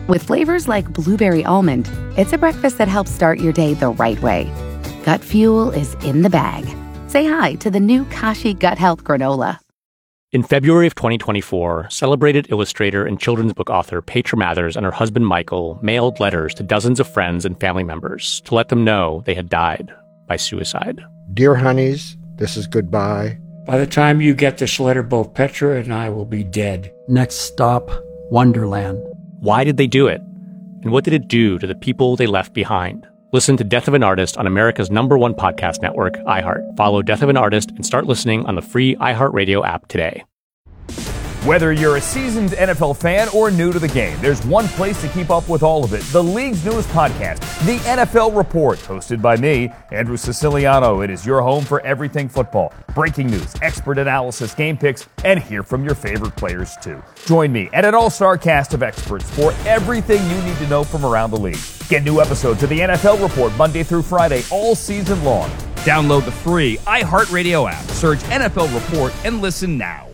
With flavors like blueberry almond, it's a breakfast that helps start your day the right way. Gut fuel is in the bag. Say hi to the new Kashi Gut Health Granola. In February of 2024, celebrated illustrator and children's book author Petra Mathers and her husband Michael mailed letters to dozens of friends and family members to let them know they had died by suicide. Dear honeys, this is goodbye. By the time you get this letter, both Petra and I will be dead. Next stop, Wonderland. Why did they do it? And what did it do to the people they left behind? Listen to Death of an Artist on America's #1 podcast network, iHeart. Follow Death of an Artist and start listening on the free iHeartRadio app today. Whether you're a seasoned NFL fan or new to the game, there's one place to keep up with all of it. The league's newest podcast, The NFL Report, hosted by me, Andrew Siciliano. It is your home for everything football. Breaking news, expert analysis, game picks, and hear from your favorite players, too. Join me and an all-star cast of experts for everything you need to know from around the league. Get new episodes of The NFL Report Monday through Friday all season long. Download the free iHeartRadio app, search NFL Report, and listen now.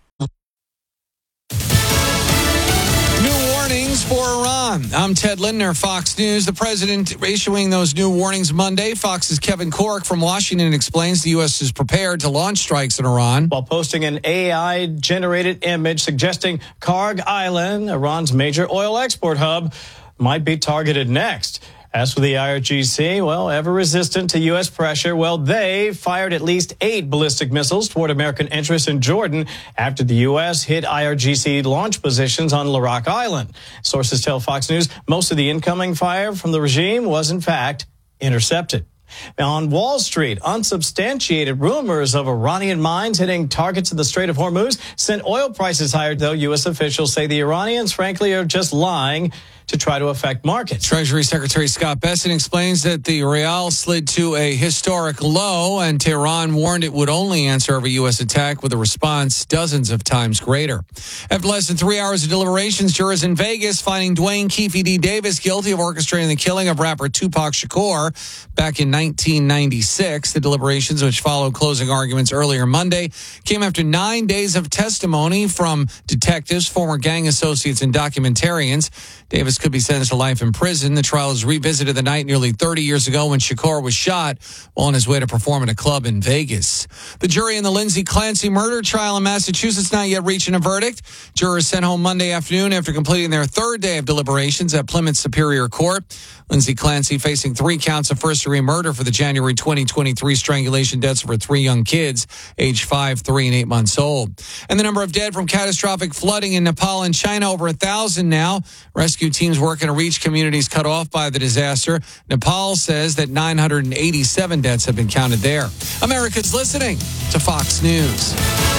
For Iran. I'm Ted Lindner, Fox News. The president issuing those new warnings Monday. Fox's Kevin Corke from Washington explains the U.S. is prepared to launch strikes in Iran. While posting an AI-generated image suggesting Karg Island, Iran's major oil export hub, might be targeted next. As for the IRGC, well, ever resistant to U.S. pressure, well, they fired at least 8 ballistic missiles toward American interests in Jordan after the U.S. hit IRGC launch positions on Larak Island. Sources tell Fox News most of the incoming fire from the regime was, in fact, intercepted. Now, on Wall Street, unsubstantiated rumors of Iranian mines hitting targets in the Strait of Hormuz sent oil prices higher, though U.S. officials say the Iranians, frankly, are just lying to try to affect markets. Treasury Secretary Scott Bessent explains that the rial slid to a historic low, and Tehran warned it would only answer every U.S. attack with a response dozens of times greater. After less than 3 hours of deliberations, jurors in Vegas finding Dwayne Keefe D. Davis guilty of orchestrating the killing of rapper Tupac Shakur back in 1996. The deliberations, which followed closing arguments earlier Monday, came after 9 days of testimony from detectives, former gang associates, and documentarians. Davis could be sentenced to life in prison. The trial is revisited the night nearly 30 years ago when Shakur was shot while on his way to perform at a club in Vegas. The jury in the Lindsay Clancy murder trial in Massachusetts not yet reaching a verdict. Jurors sent home Monday afternoon after completing their third day of deliberations at Plymouth Superior Court. Lindsay Clancy facing 3 counts of first-degree murder for the January 2023 strangulation deaths of her 3 young kids, aged 5, 3, and 8 months old. And the number of dead from catastrophic flooding in Nepal and China, over 1,000 now. Rescue teams working to reach communities cut off by the disaster. Nepal says that 987 deaths have been counted there. America's listening to Fox News.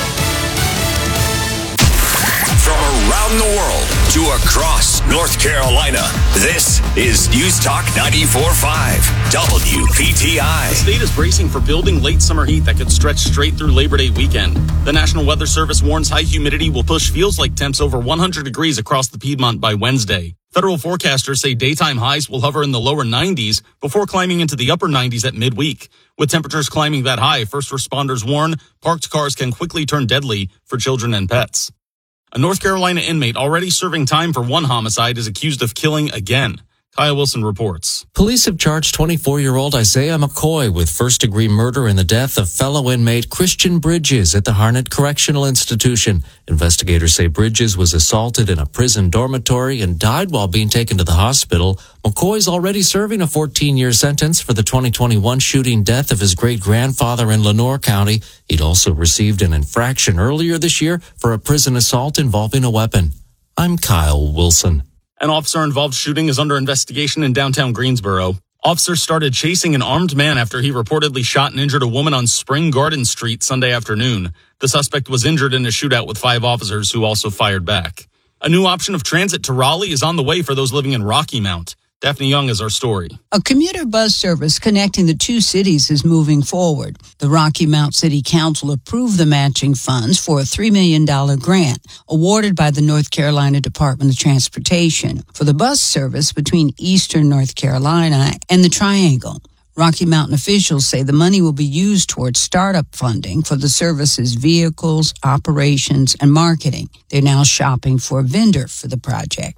From around the world to across North Carolina, this is News Talk 94.5 WPTI. The state is bracing for building late summer heat that could stretch straight through Labor Day weekend. The National Weather Service warns high humidity will push feels-like temps over 100 degrees across the Piedmont by Wednesday. Federal forecasters say daytime highs will hover in the lower 90s before climbing into the upper 90s at midweek. With temperatures climbing that high, first responders warn parked cars can quickly turn deadly for children and pets. A North Carolina inmate already serving time for one homicide is accused of killing again. Kyle Wilson reports. Police have charged 24-year-old Isaiah McCoy with first-degree murder in the death of fellow inmate Christian Bridges at the Harnett Correctional Institution. Investigators say Bridges was assaulted in a prison dormitory and died while being taken to the hospital. McCoy's already serving a 14-year sentence for the 2021 shooting death of his great-grandfather in Lenoir County. He'd also received an infraction earlier this year for a prison assault involving a weapon. I'm Kyle Wilson. An officer-involved shooting is under investigation in downtown Greensboro. Officers started chasing an armed man after he reportedly shot and injured a woman on Spring Garden Street Sunday afternoon. The suspect was injured in a shootout with 5 officers who also fired back. A new option of transit to Raleigh is on the way for those living in Rocky Mount. Daphne Young is our story. A commuter bus service connecting the 2 cities is moving forward. The Rocky Mount City Council approved the matching funds for a $3 million grant awarded by the North Carolina Department of Transportation for the bus service between eastern North Carolina and the Triangle. Rocky Mountain officials say the money will be used towards startup funding for the service's vehicles, operations, and marketing. They're now shopping for a vendor for the project.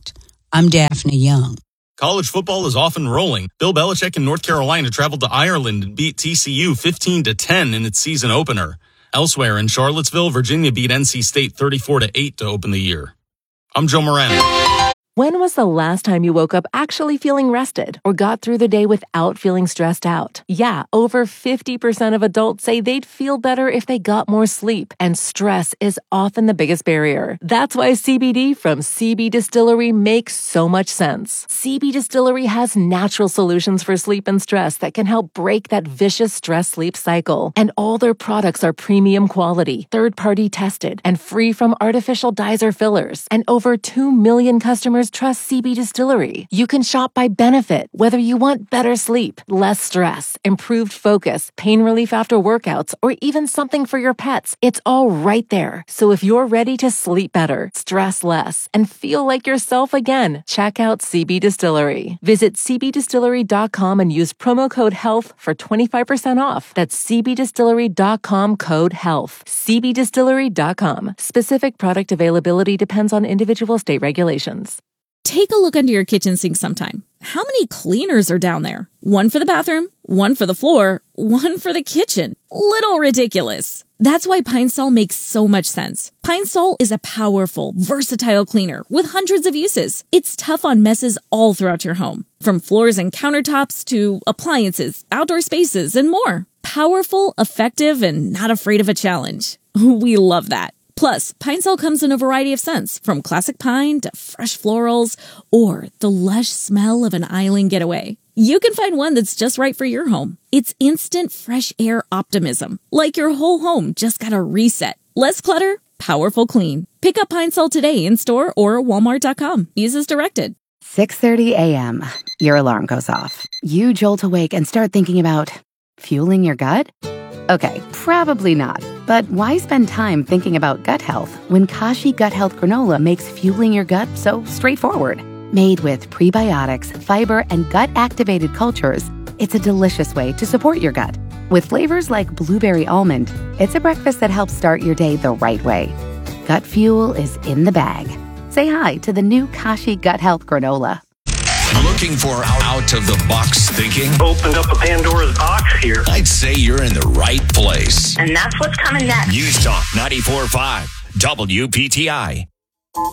I'm Daphne Young. College football is off and rolling. Bill Belichick in North Carolina traveled to Ireland and beat TCU 15-10 in its season opener. Elsewhere in Charlottesville, Virginia beat NC State 34-8 to open the year. I'm Joe Moran. When was the last time you woke up actually feeling rested or got through the day without feeling stressed out? Yeah, over 50% of adults say they'd feel better if they got more sleep, and stress is often the biggest barrier. That's why CBD from CB Distillery makes so much sense. CB Distillery has natural solutions for sleep and stress that can help break that vicious stress-sleep cycle. And all their products are premium quality, third-party tested, and free from artificial dyes or fillers. And over 2 million customers trust CB Distillery. You can shop by benefit, whether you want better sleep, less stress, improved focus, pain relief after workouts, or even something for your pets. It's all right there. So if you're ready to sleep better, stress less, and feel like yourself again, check out CB Distillery. Visit cbdistillery.com and use promo code HEALTH for 25% off. That's cbdistillery.com, code HEALTH. cbdistillery.com. Specific product availability depends on individual state regulations. Take a look under your kitchen sink sometime. How many cleaners are down there? One for the bathroom, one for the floor, one for the kitchen. Little ridiculous. That's why Pine Sol makes so much sense. Pine Sol is a powerful, versatile cleaner with hundreds of uses. It's tough on messes all throughout your home, from floors and countertops to appliances, outdoor spaces, and more. Powerful, effective, and not afraid of a challenge. We love that. Plus, Pine Sol comes in a variety of scents, from classic pine to fresh florals, or the lush smell of an island getaway. You can find one that's just right for your home. It's instant fresh air optimism, like your whole home just got a reset. Less clutter, powerful clean. Pick up Pine Sol today in store or walmart.com. Use as directed. 6:30 a.m. Your alarm goes off. You jolt awake and start thinking about fueling your gut? Okay, probably not. But why spend time thinking about gut health when Kashi Gut Health Granola makes fueling your gut so straightforward? Made with prebiotics, fiber, and gut-activated cultures, it's a delicious way to support your gut. With flavors like blueberry almond, it's a breakfast that helps start your day the right way. Gut fuel is in the bag. Say hi to the new Kashi Gut Health Granola. Looking for out-of-the-box thinking? Opened up a Pandora's box here. I'd say you're in the right place. And that's what's coming next. News Talk 94.5 WPTI.